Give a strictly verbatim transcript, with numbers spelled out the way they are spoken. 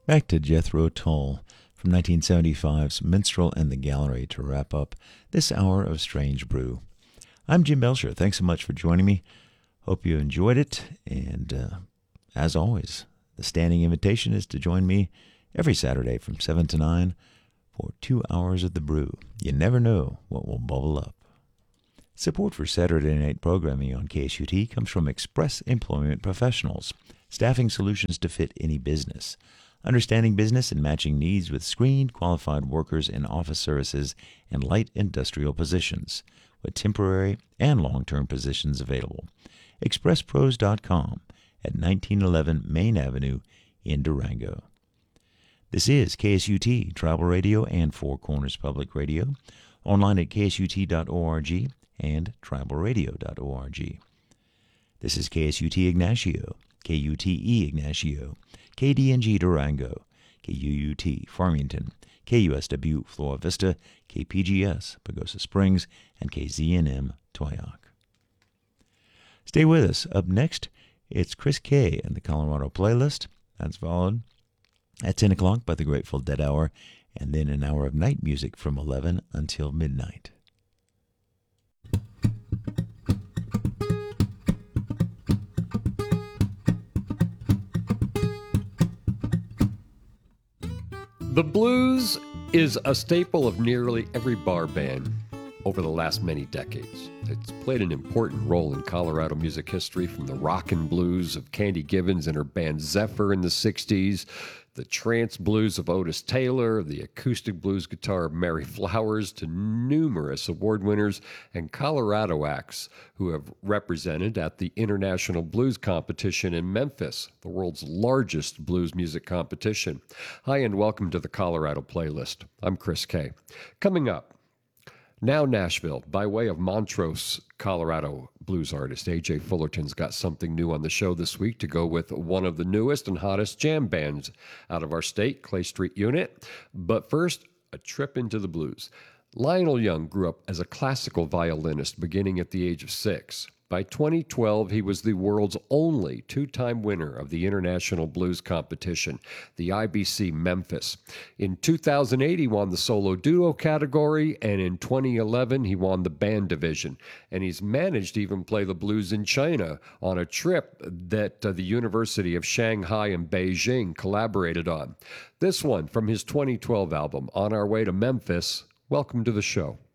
Back to Jethro Tull from nineteen seventy-five's Minstrel and the Gallery to wrap up this hour of Strange Brew. I'm Jim Belcher. Thanks so much for joining me. Hope you enjoyed it. And uh, as always, the standing invitation is to join me every Saturday from seven to nine for two hours of the brew. You never know what will bubble up. Support for Saturday night programming on K S U T comes from Express Employment Professionals, staffing solutions to fit any business. Understanding business and matching needs with screened, qualified workers in office services and light industrial positions, with temporary and long-term positions available. express pros dot com at nineteen eleven Main Avenue in Durango. This is K S U T, Tribal Radio and Four Corners Public Radio, online at k s u t dot org and tribal radio dot org. This is K S U T Ignacio, K U T E Ignacio, K D N G Durango, K U U T Farmington, K U S W Flora Vista, K P G S Pagosa Springs, and K Z N M Toyoak. Stay with us. Up next, it's Chris K and the Colorado Playlist. That's followed at ten o'clock by the Grateful Dead Hour, and then an hour of night music from eleven until midnight. The blues is a staple of nearly every bar band over the last many decades. It's played an important role in Colorado music history, from the rockin' blues of Candy Gibbons and her band Zephyr in the sixties, the trance blues of Otis Taylor, the acoustic blues guitar of Mary Flowers, to numerous award winners and Colorado acts who have represented at the International Blues Competition in Memphis, the world's largest blues music competition. Hi, and welcome to the Colorado Playlist. I'm Chris K. Coming up, now Nashville, by way of Montrose, Colorado blues artist A J Fullerton's got something new on the show this week to go with one of the newest and hottest jam bands out of our state, Clay Street Unit. But first, a trip into the blues. Lionel Young grew up as a classical violinist beginning at the age of six. By twenty twelve, he was the world's only two-time winner of the International Blues Competition, the I B C Memphis. In two thousand eight, he won the solo duo category, and in twenty eleven, he won the band division. And he's managed to even play the blues in China on a trip that uh, the University of Shanghai and Beijing collaborated on. This one from his twenty twelve album, On Our Way to Memphis. Welcome to the show.